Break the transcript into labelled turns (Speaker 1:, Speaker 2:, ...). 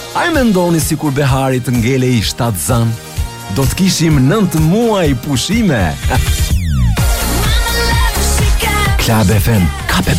Speaker 1: A i mendoni si kur Behari të ngele i 7 zan? Do të kishim 9 muaj pushime. Klab FM, kape